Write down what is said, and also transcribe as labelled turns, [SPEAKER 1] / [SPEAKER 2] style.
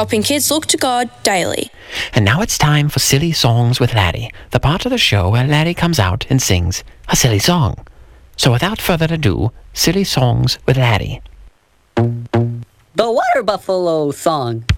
[SPEAKER 1] helping kids look to God daily.
[SPEAKER 2] And now it's time for Silly Songs with Laddie, the part of the show where Laddie comes out and sings a silly song. So without further ado, Silly Songs with Laddie.
[SPEAKER 3] The Water Buffalo Song.